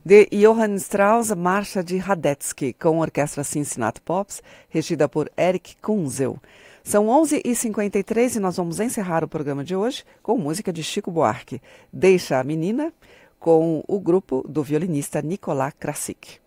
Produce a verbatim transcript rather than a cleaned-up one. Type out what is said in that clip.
De Johann Strauss, Marcha de Radetzky, com a Orquestra Cincinnati Pops, regida por Eric Kunzel. São onze e cinquenta e três e nós vamos encerrar o programa de hoje com música de Chico Buarque. Deixa a Menina, com o grupo do violinista Nicolás Krasik.